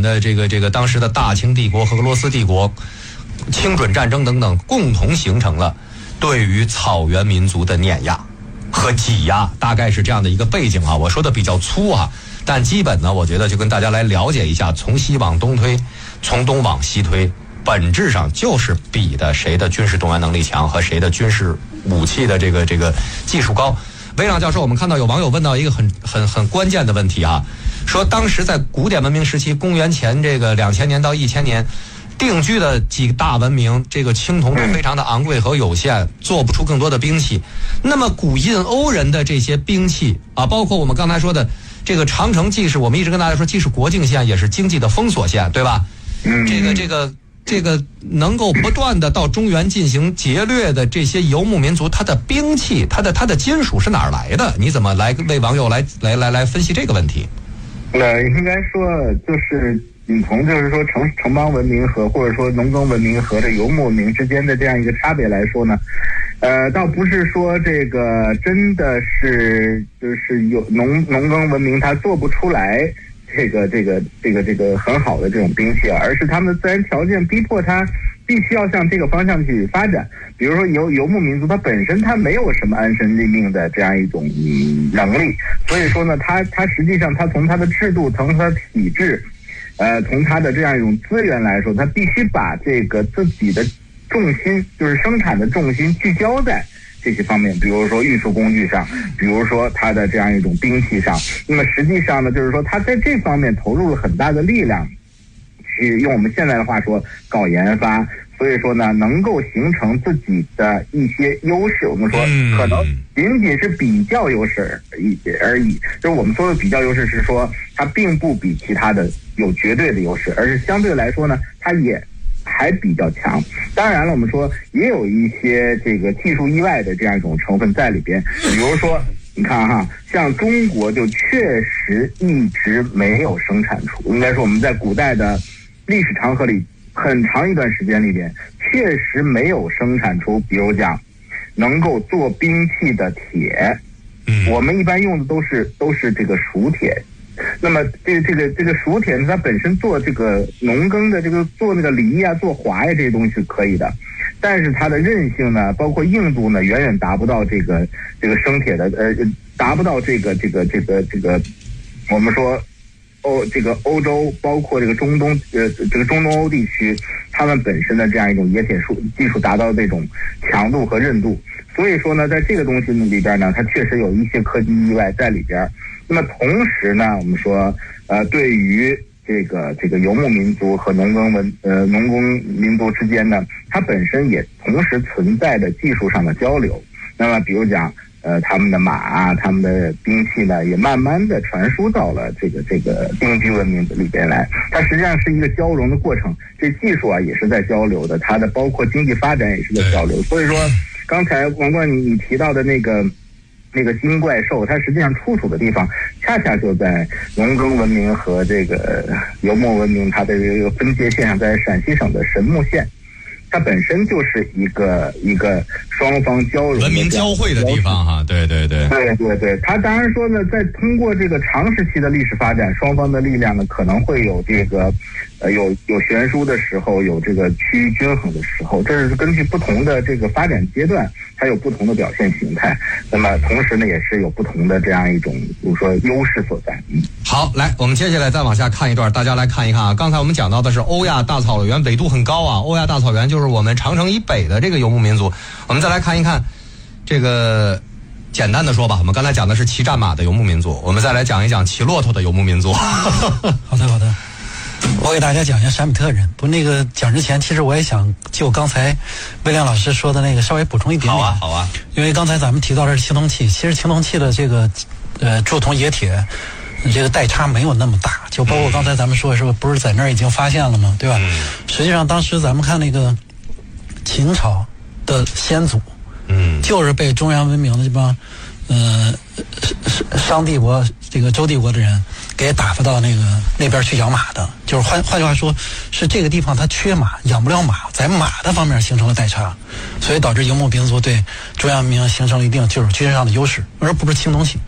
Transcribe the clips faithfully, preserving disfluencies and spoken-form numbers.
的这个这个当时的大清帝国和俄罗斯帝国清准战争等等，共同形成了对于草原民族的碾压和挤压，大概是这样的一个背景啊。我说的比较粗啊，但基本呢，我觉得就跟大家来了解一下，从西往东推，从东往西推，本质上就是比的谁的军事动员能力强和谁的军事武器的这个这个技术高。韦朗教授，我们看到有网友问到一个很很很关键的问题啊，说当时在古典文明时期，公元前这个两千年到一千年定居的几大文明，这个青铜都非常的昂贵和有限，做不出更多的兵器。那么古印欧人的这些兵器啊，包括我们刚才说的这个长城，既是我们一直跟大家说，既是国境线，也是经济的封锁线，对吧？这个这个这个能够不断的到中原进行劫掠的这些游牧民族，它的兵器，它的它的金属是哪儿来的？你怎么来为网友来来来来分析这个问题？ 呃，应该说就是你从就是说城城邦文明和或者说农耕文明和这游牧文明之间的这样一个差别来说呢，呃，倒不是说这个真的是就是有农农耕文明它做不出来这个这个这个这个很好的这种兵器啊，而是他们的自然条件逼迫它必须要向这个方向去发展。比如说游游牧民族，它本身它没有什么安身立命的这样一种、嗯、能力，所以说呢，它它实际上它从它的制度，从它的体制，呃，从它的这样一种资源来说，它必须把这个自己的重心，就是生产的重心聚焦在这些方面，比如说运输工具上，比如说它的这样一种兵器上。那么实际上呢，就是说它在这方面投入了很大的力量，去用我们现在的话说搞研发，所以说呢，能够形成自己的一些优势。我们说可能仅仅是比较优势而已而已，就是我们说的比较优势是说它并不比其他的有绝对的优势，而是相对来说呢，它也还比较强。当然了，我们说也有一些这个技术意外的这样一种成分在里边，比如说你看哈，像中国就确实一直没有生产出，应该说我们在古代的历史长河里很长一段时间里边确实没有生产出，比如讲能够做兵器的铁，我们一般用的都是都是这个熟铁。那么这个这个这个熟铁呢，它本身做这个农耕的这个做那个犁呀、做滑呀这些东西是可以的，但是它的韧性呢，包括硬度呢，远远达不到这个这个生铁的，呃，达不到这个这个这个这个我们说欧这个欧洲，包括这个中东呃这个中东欧地区，他们本身的这样一种冶铁术技术达到这种强度和韧度。所以说呢，在这个东西里边呢，它确实有一些科技意外在里边。那么同时呢，我们说，呃，对于这个这个游牧民族和农耕文呃农耕民族之间呢，它本身也同时存在着技术上的交流。那么比如讲，呃，他们的马啊，他们的兵器呢，也慢慢的传输到了这个这个定居文明里边来。它实际上是一个交融的过程，这技术啊也是在交流的，它的包括经济发展也是在交流。所以说，刚才王冠你你提到的那个。那个金怪兽，它实际上处处的地方，恰恰就在农耕文明和这个游牧文明它的这个分界线上，在陕西省的神木县，它本身就是一个一个双方交融、 文明交汇的地方哈。对对对， 对对对。它当然说呢，在通过这个长时期的历史发展，双方的力量呢可能会有这个呃有有悬殊的时候，有这个趋于均衡的时候，这是根据不同的这个发展阶段，它有不同的表现形态。那么同时呢，也是有不同的这样一种，比如说优势所在。嗯， 好，来，我们接下来再往下看一段，大家来看一看啊。刚才我们讲到的是欧亚大草原，纬度很高啊。欧亚大草原就是我们长城以北的这个游牧民族。我们再来看一看这个。简单的说吧，我们刚才讲的是骑战马的游牧民族，我们再来讲一讲骑骆驼的游牧民族。 好的好的，我给大家讲一下闪米特人。不，那个讲之前，其实我也想就刚才魏亮老师说的那个稍微补充一点点。 好啊好啊， 因为刚才咱们提到的是青铜器，其实青铜器的这个呃铸铜冶铁这个代差没有那么大，就包括刚才咱们说的是不是在那儿已经发现了吗？对吧？嗯、实际上当时咱们看那个秦朝的先祖。嗯，就是被中原文明的这帮，呃，商帝国这个周帝国的人给打发到那个那边去养马的，就是换换句话说，是这个地方它缺马，养不了马，在马的方面形成了代差，所以导致游牧民族对中原文明形成了一定就是军事上的优势，而不是青铜器。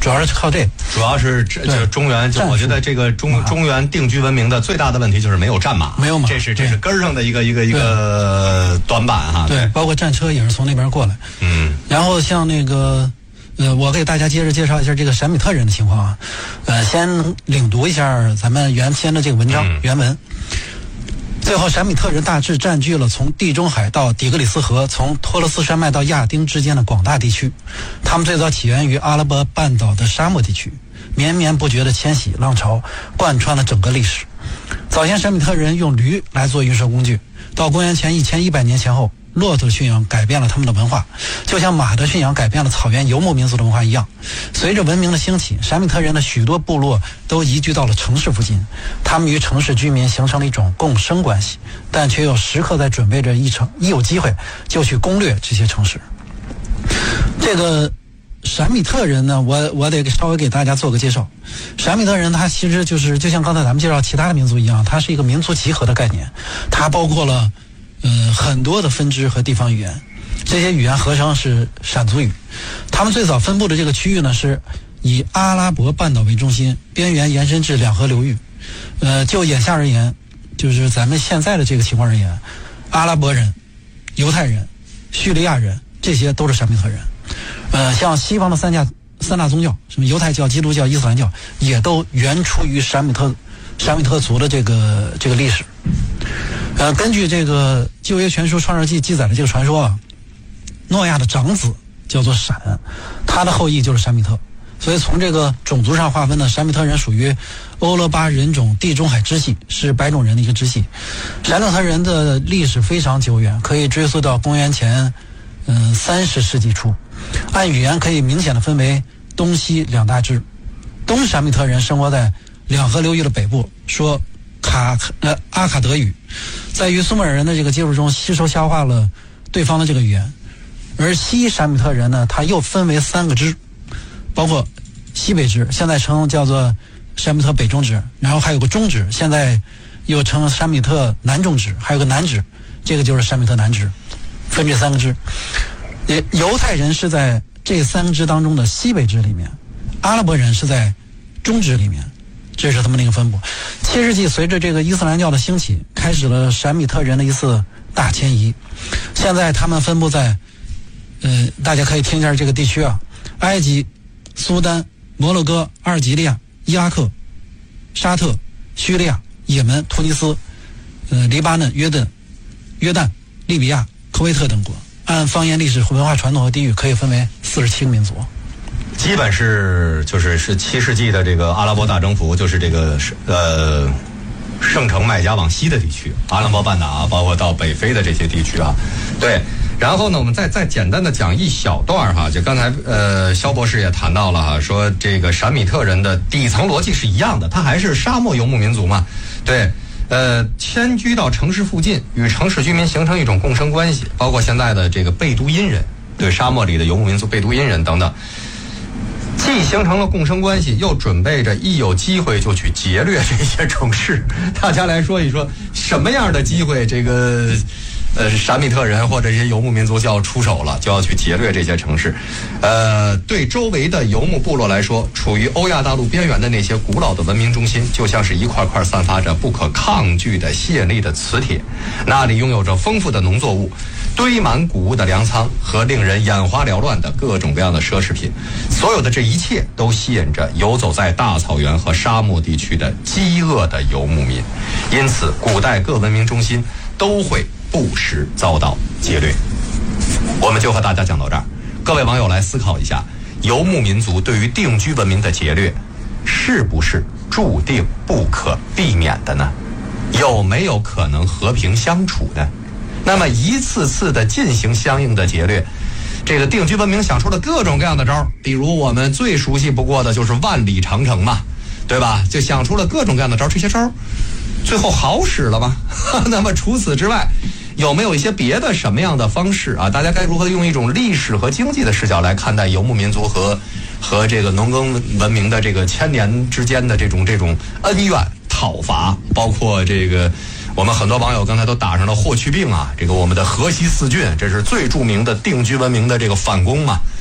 主要是靠这个。 主要是这这中原，就我觉得这个中中原定居文明的最大的问题就是没有战马， 没有马， 这是这是根儿上的一个一个一个短板哈。 对，包括战车也是从那边过来。 嗯，然后像那个。呃，我给大家接着介绍一下这个闪米特人的情况啊。呃，先领读一下咱们原先的这个文章、嗯、原文。最后，闪米特人大致占据了从地中海到底格里斯河、从托勒斯山脉到亚丁之间的广大地区。他们最早起源于阿拉伯半岛的沙漠地区，绵绵不绝的迁徙浪潮贯穿了整个历史。早先，闪米特人用驴来做运输工具，到公元前一千一百年前后。骆驼驯养改变了他们的文化，就像马的驯养改变了草原游牧民族的文化一样。随着文明的兴起，闪米特人的许多部落都移居到了城市附近，他们与城市居民形成了一种共生关系，但却又时刻在准备着一城一有机会就去攻略这些城市。这个闪米特人呢，我我得稍微给大家做个介绍。闪米特人他其实就是就像刚才咱们介绍其他的民族一样，它是一个民族集合的概念，它包括了呃，很多的分支和地方语言，这些语言合称是闪族语。他们最早分布的这个区域呢，是以阿拉伯半岛为中心，边缘延伸至两河流域。呃，就眼下而言，就是咱们现在的这个情况而言，阿拉伯人、犹太人、叙利亚人，这些都是闪米特人。呃，像西方的三大三大宗教，什么犹太教、基督教、伊斯兰教，也都源出于闪米特闪米特族的这个这个历史。呃，根据这个《旧约全书创世纪》记载的这个传说啊，诺亚的长子叫做闪，他的后裔就是闪米特。所以从这个种族上划分呢，闪米特人属于欧罗巴人种地中海支系，是白种人的一个支系。闪米特人的历史非常久远，可以追溯到公元前嗯三十世纪初。按语言可以明显的分为东西两大支。东闪米特人生活在两河流域的北部，说卡呃阿卡德语。在与苏美尔人的这个接触中吸收消化了对方的这个语言，而西闪米特人呢，它又分为三个支，包括西北支，现在称叫做闪米特北中支，然后还有个中支，现在又称闪米特南中支，还有个南支，这个就是闪米特南支，分这三个支。犹太人是在这三个支当中的西北支里面，阿拉伯人是在中支里面。这是他们那个分布。七世纪随着这个伊斯兰教的兴起，开始了闪米特人的一次大迁移。现在他们分布在呃大家可以听一下这个地区啊，埃及、苏丹、摩洛哥、阿尔及利亚、伊拉克、沙特、叙利亚、也门、突尼斯、呃黎巴嫩、约旦、约旦、利比亚、科威特等国。按方言、历史、文化传统和地域，可以分为四十七个民族。 基本是就是是七世纪的这个阿拉伯大征服，就是这个呃圣城麦加往西的地区，阿拉伯半岛包括到北非的这些地区啊，对。然后呢，我们再再简单的讲一小段哈，就刚才呃肖博士也谈到了哈，说这个闪米特人的底层逻辑是一样的，他还是沙漠游牧民族嘛，对。呃，迁居到城市附近，与城市居民形成一种共生关系，包括现在的这个贝都因人，对沙漠里的游牧民族贝都因人等等。既形成了共生关系，又准备着一有机会就去劫掠这些城市。大家来说一说，什么样的机会，这个呃闪米特人或者这些游牧民族就要出手了，就要去劫掠这些城市。呃，对周围的游牧部落来说，处于欧亚大陆边缘的那些古老的文明中心，就像是一块块散发着不可抗拒的吸引力的磁铁，那里拥有着丰富的农作物，堆满谷物的粮仓和令人眼花缭乱的各种各样的奢侈品，所有的这一切都吸引着游走在大草原和沙漠地区的饥饿的游牧民，因此古代各文明中心都会不时遭到劫掠。我们就和大家讲到这儿，各位网友来思考一下，游牧民族对于定居文明的劫掠是不是注定不可避免的呢？有没有可能和平相处呢？那么一次次的进行相应的劫掠，这个定居文明想出了各种各样的招，比如我们最熟悉不过的就是万里长城嘛，对吧？就想出了各种各样的招，这些招最后好使了吗？那么除此之外，有没有一些别的什么样的方式啊？大家该如何用一种历史和经济的视角来看待游牧民族和和这个农耕文明的这个千年之间的这种这种恩怨讨伐，包括这个我们很多网友刚才都打上了霍去病啊，这个我们的河西四郡，这是最著名的定居文明的这个反攻嘛。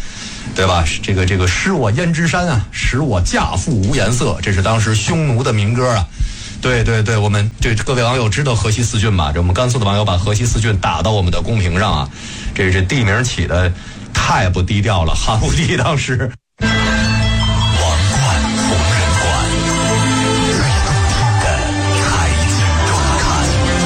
对吧？这个这个使我胭脂衫啊，使我嫁妇无颜色，这是当时匈奴的民歌啊。对对对，我们这各位网友知道河西四郡吧？这我们甘肃的网友把河西四郡打到我们的公屏上啊，这这地名起的太不低调了，汉武帝当时。 王冠同仁馆，最动听的财经周刊。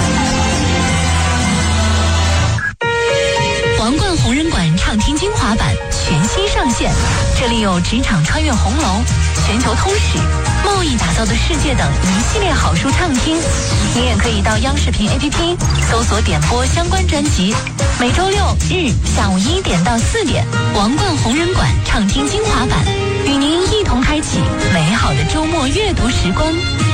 王冠红人馆畅听精华版全新上线，这里有职场穿越红楼、全球通史、贸易打造的世界等一系列好书畅听。你也可以到央视频 A P P 搜索点播相关专辑。每周六日下午一点到四点，王冠红人馆畅听精华版，与您一同开启美好的周末阅读时光。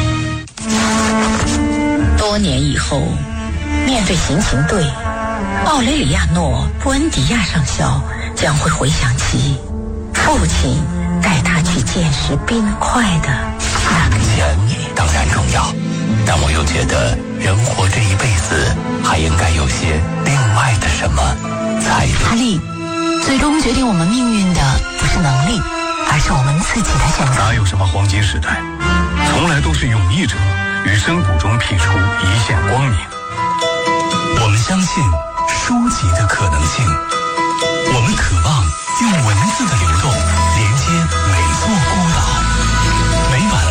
多年以后，面对行刑队，奥雷里亚诺·布恩迪亚上校将会回想起父亲带他去见识冰块的那个钱当然重要，但我又觉得人活这一辈子还应该有些另外的什么才对。 哈利，最终决定我们命运的不是能力，而是我们自己的选择。 哪有什么黄金时代，从来都是勇毅者于深谷中辟出一线光明。 我们相信书籍的可能性。